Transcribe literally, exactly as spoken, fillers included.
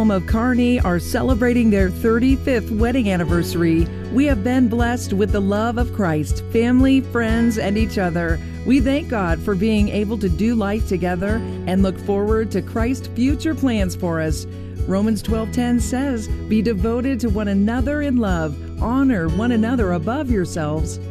of Kearney are celebrating their thirty-fifth wedding anniversary. We have been blessed with the love of Christ, family, friends, and each other. We thank God for being able to do life together and look forward to Christ's future plans for us. Romans twelve ten says, "Be devoted to one another in love. Honor one another above yourselves."